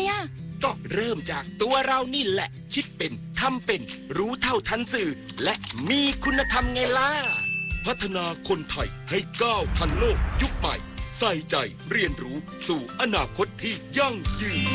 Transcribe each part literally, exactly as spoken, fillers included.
อ่ะก็เริ่มจากตัวเรานี่แหละคิดเป็นทำเป็นรู้เท่าทันสื่อและมีคุณธรรมไงล่ะพัฒนาคนไทยให้ก้าวทันโลกยุคใหม่ใส่ใจเรียนรู้สู่อนาคตที่ยั่งยืน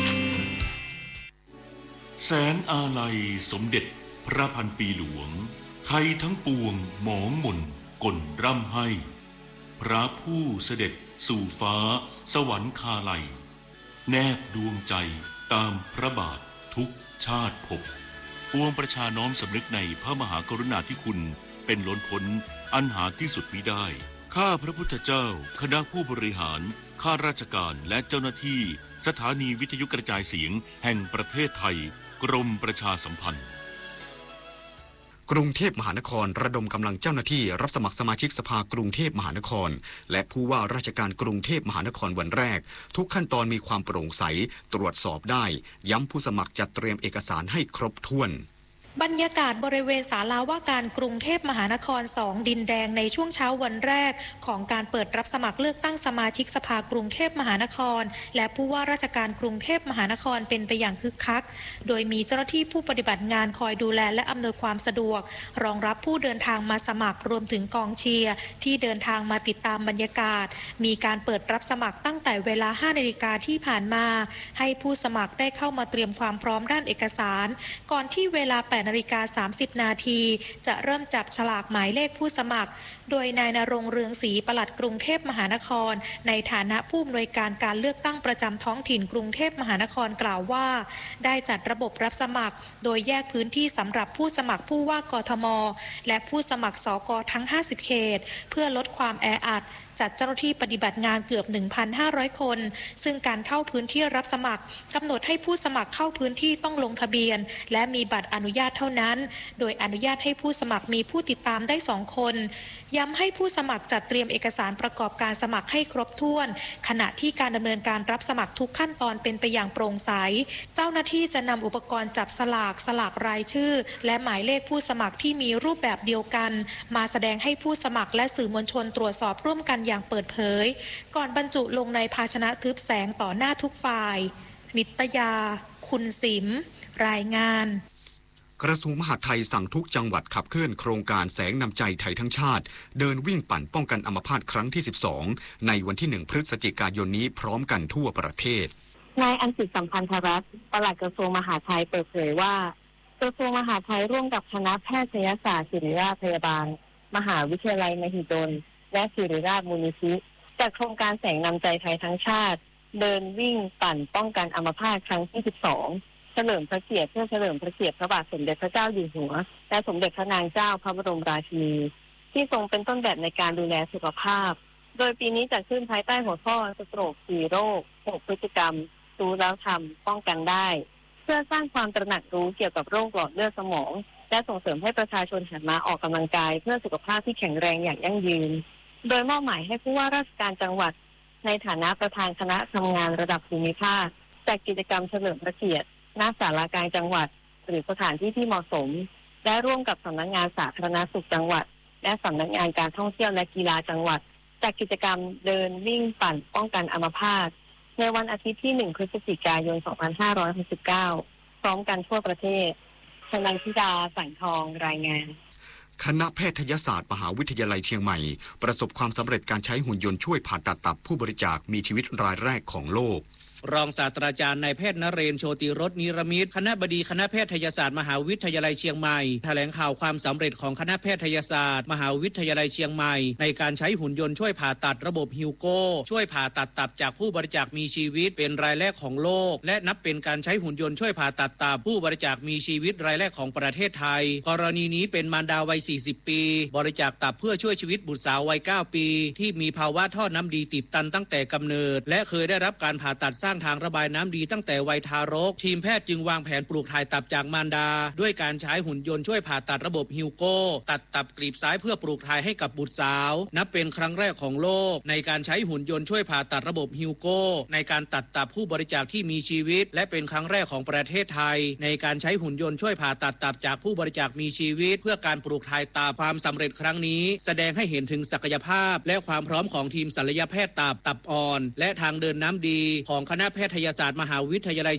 แสนอาลัยสมเด็จพระพันปีหลวงไทยทั้งปวงหมองหม่นก่นร่ำให้พระผู้เสด็จสู่ฟ้าสวรรคาลัยแนบดวงใจตามพระบาททุกชาติภพปวงประชาน้อมสำนึกในพระมหากรุณาธิคุณเป็นล้นพ้นอันหาที่สุดมิได้ข้าพระพุทธเจ้าคณะผู้บริหารข้าราชการและเจ้าหน้าที่สถานีวิทยุกระจายเสียงแห่งประเทศไทยกรมประชาสัมพันธ์กรุงเทพมหานครระดมกำลังเจ้าหน้าที่รับสมัครสมาชิกสภากรุงเทพมหานครและผู้ว่าราชการกรุงเทพมหานครวันแรกทุกขั้นตอนมีความโปร่งใสตรวจสอบได้ย้ำผู้สมัครจัดเตรียมเอกสารให้ครบถ้วนบรรยากาศบริเวณศาลาว่าการกรุงเทพมหานครสองดินแดงในช่วงเช้าวันแรกของการเปิดรับสมัครเลือกตั้งสมาชิกสภากรุงเทพมหานครและผู้ว่าราชการกรุงเทพมหานครเป็นไปอย่างคึกคักโดยมีเจ้าหน้าที่ผู้ปฏิบัติงานคอยดูแลและอำนวยความสะดวกรองรับผู้เดินทางมาสมัครรวมถึงกองเชียร์ที่เดินทางมาติดตามบรรยากาศมีการเปิดรับสมัครตั้งแต่เวลา ห้านาฬิกาที่ผ่านมาให้ผู้สมัครได้เข้ามาเตรียมความพร้อมด้านเอกสารก่อนที่เวลา แปดนาฬิกาสามสิบนาทีจะเริ่มจับฉลากหมายเลขผู้สมัครโดยนายณรงค์เรืองศรีปลัดกรุงเทพมหานครในฐานะผู้อำนวยการการเลือกตั้งประจำท้องถิ่นกรุงเทพมหานครกล่าวว่าได้จัดระบบรับสมัครโดยแยกพื้นที่สำหรับผู้สมัครผู้ว่ากทมและผู้สมัครสกทั้งห้าสิบเขตเพื่อลดความแออัดจัดเจ้าหน้าที่ปฏิบัติงานเกือบ หนึ่งพันห้าร้อย คนซึ่งการเข้าพื้นที่รับสมัครกำหนดให้ผู้สมัครเข้าพื้นที่ต้องลงทะเบียนและมีบัตรอนุญาตเท่านั้นโดยอนุญาตให้ผู้สมัครมีผู้ติดตามได้สองคนย้ำให้ผู้สมัครจัดเตรียมเอกสารประกอบการสมัครให้ครบถ้วนขณะที่การดำเนินการรับสมัครทุกขั้นตอนเป็นไปอย่างโปร่งใสเจ้าหน้าที่จะนำอุปกรณ์จับสลากสลากรายชื่อและหมายเลขผู้สมัครที่มีรูปแบบเดียวกันมาแสดงให้ผู้สมัครและสื่อมวลชนตรวจสอบร่วมกันอย่างเปิดเผยก่อนบรรจุลงในภาชนะทึบแสงต่อหน้าทุกฝ่ายนิตยาคุณสิมรายงานกระทรวงมหาดไทยสั่งทุกจังหวัดขับเคลื่อนโครงการแสงนำใจไทยทั้งชาติเดินวิ่งปั่นป้องกันอัมพาตครั้งที่สิบสองในวันที่หนึ่งพฤศจิกายนนี้พร้อมกันทั่วประเทศนายอัญสิตสัมพันธรัตน์ปลัดกระทรวงมหาดไทยเปิดเผยว่ากระทรวงมหาดไทยร่วมกับคณะแพทยศาสตร์ศิริราชพยาบาลมหาวิทยาลัยมหิดลและศิริราชมูลนิธิจัดโครงการแสงนำใจไทยทั้งชาติเดินวิ่งปั่นป้องกันอัมพาตครั้งที่สิบสองเฉลิมพระเกียรติเพื่อเฉลิมพระเกียรติพระบาทสมเด็จพระเจ้าอยู่หัวและสมเด็จพระนางเจ้าพระบรมราชินีที่ทรงเป็นต้นแบบในการดูแลสุขภาพโดยปีนี้จัดขึ้นภายใต้หัวข้อสโตรกสี่โรคหกพฤติกรรมรู้แล้วทำป้องกันได้เพื่อสร้างความตระหนักรู้เกี่ยวกับโรคหลอดเลือดสมองและส่งเสริมให้ประชาชนหันมาออกกำลังกายเพื่อสุขภาพที่แข็งแรงอย่างยั่งยืนโดยมอบหมายให้ผู้ว่าราชการจังหวัดในฐานะประธานคณะทำงานระดับภูมิภาคจัดกิจกรรมเฉลิมพระเกียรติณศาลากลางจังหวัดหรือสถานที่ที่เหมาะสมและร่วมกับสำนักงานสาธารณสุขจังหวัดและสำนักงานการท่องเที่ยวและกีฬาจังหวัดจัดกิจกรรมเดินวิ่งปั่นป้องกันอัมพาตในวันอาทิตย์ที่หนึ่งพฤศจิกายนสองพันห้าร้อยหกสิบเก้าพร้อมกันทั่วประเทศชนันทิดาสังทองรายงานคณะแพทยศาสตร์มหาวิทยาลัยเชียงใหม่ประสบความสำเร็จการใช้หุ่นยนต์ช่วยผ่าตัดตับผู้บริจาคมีชีวิตรายแรกของโลกรองศาสตราจารย์นายแพทย์นเรนทร์โชติรสนิรมิตรคณบดีคณะแพทยศาสตร์มหาวิทยาลัยเชียงใหม่แถลงข่าวความสำเร็จของคณะแพทยศาสตร์มหาวิทยาลัยเชียงใหม่ในการใช้หุ่นยนต์ช่วยผ่าตัดระบบฮิวโก้ช่วยผ่าตัดตับจากผู้บริจาคมีชีวิตเป็นรายแรกของโลกและนับเป็นการใช้หุ่นยนต์ช่วยผ่าตัดตับผู้บริจาคมีชีวิตรายแรกของประเทศไทยกรณีนี้เป็นมารดาวัยสี่สิบปีบริจาคตับเพื่อช่วยชีวิตบุตรสาววัยเก้าปีที่มีภาวะท่อน้ำดีตีบตันตั้งแต่กำเนิดและเคยได้รับการผ่าตัดสร้างทางระบายน้ำดีตั้งแต่วัยทารกทีมแพทย์จึงวางแผนปลูกถ่ายตับจากมารดาด้วยการใช้หุ่นยนต์ช่วยผ่าตัดระบบฮิวโก้ตัดตับกลีบซ้ายเพื่อปลูกถ่ายให้กับบุตรสาวนับเป็นครั้งแรกของโลกในการใช้หุ่นยนต์ช่วยผ่าตัดระบบฮิวโก้ในการตัดตับผู้บริจาคที่มีชีวิตและเป็นครั้งแรกของประเทศไทยในการใช้หุ่นยนต์ช่วยผ่าตัดตับจากผู้บริจาคมีชีวิตเพื่อการปลูกถ่ายตับความสำเร็จครั้งนี้แสดงให้เห็นถึงศักยภาพและความพร้อมของทีมศัลยแพทย์ตับตับอ่อนและทางเดินน้ำดีของคณะแพทยศาสตร์มหาวิทยาลัย